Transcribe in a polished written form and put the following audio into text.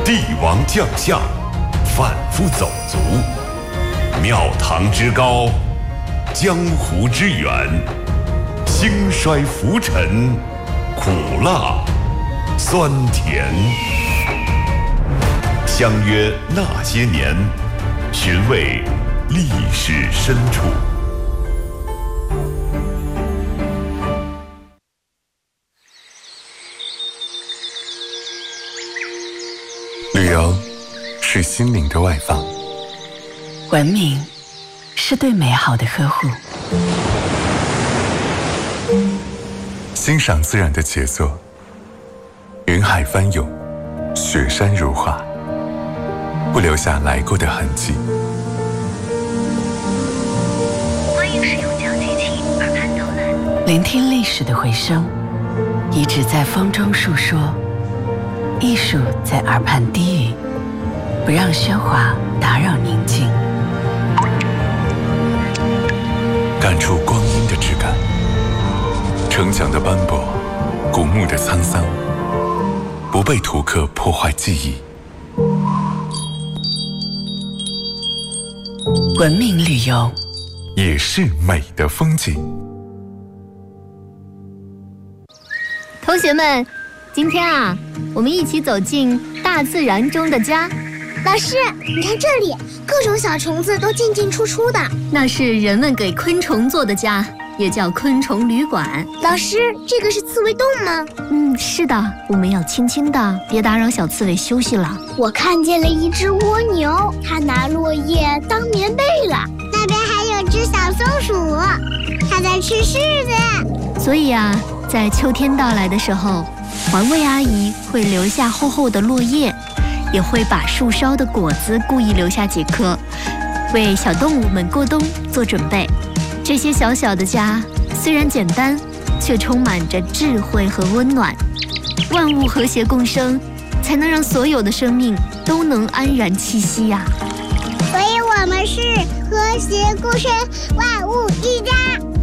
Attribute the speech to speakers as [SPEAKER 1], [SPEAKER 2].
[SPEAKER 1] 帝王将相，贩夫走卒，庙堂之高，江湖之远，兴衰浮沉，苦辣酸甜。相约那些年，寻味历史深处。
[SPEAKER 2] 旅游是心灵的外放，
[SPEAKER 3] 文明是对美好的呵护，
[SPEAKER 2] 欣赏自然的杰作，云海翻涌，雪山如画，不留下来过的痕迹。
[SPEAKER 4] 欢迎使用脚机器耳畔导览，
[SPEAKER 3] 聆听历史的回声，遗址在风中述说，艺术在耳畔低语，不让喧哗打扰宁静，
[SPEAKER 2] 感触光阴的质感，城墙的斑驳，古墓的沧桑，不被图刻破坏记忆。
[SPEAKER 3] 文明旅游
[SPEAKER 2] 也是美的风景。
[SPEAKER 5] 同学们，今天啊，我们一起走进大自然中的家。
[SPEAKER 6] 老师，你看这里，各种小虫子都进进出出的。
[SPEAKER 5] 那是人们给昆虫做的家，也叫昆虫旅馆。
[SPEAKER 6] 老师，这个是刺猬洞吗？
[SPEAKER 5] 是的，我们要轻轻的，别打扰小刺猬休息了。
[SPEAKER 6] 我看见了一只蜗牛，它拿落叶当棉被了。那边还有只小松鼠，它在吃柿子。
[SPEAKER 5] 所以啊，在秋天到来的时候，环卫阿姨会留下厚厚的落叶，也会把树梢的果子故意留下几颗，为小动物们过冬做准备。这些小小的家虽然简单，却充满着智慧和温暖。万物和谐共生，才能让所有的生命都能安然栖息呀。
[SPEAKER 6] 所以我们是和谐共生，万物一家。